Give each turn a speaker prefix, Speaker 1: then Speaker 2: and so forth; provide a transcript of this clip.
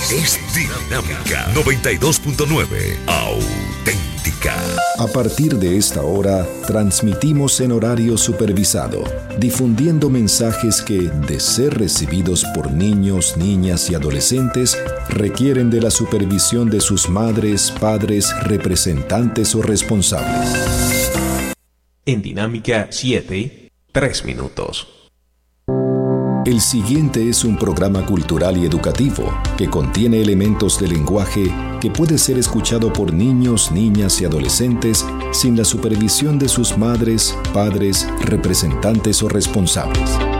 Speaker 1: es Dinámica 92.9, auténtica.
Speaker 2: A partir de esta hora, transmitimos en horario supervisado, difundiendo mensajes que, de ser recibidos por niños, niñas y adolescentes, requieren de la supervisión de sus madres, padres, representantes o responsables.
Speaker 3: En Dinámica 7, 3 minutos.
Speaker 2: El siguiente es un programa cultural y educativo que contiene elementos de lenguaje que puede ser escuchado por niños, niñas y adolescentes sin la supervisión de sus madres, padres, representantes o responsables.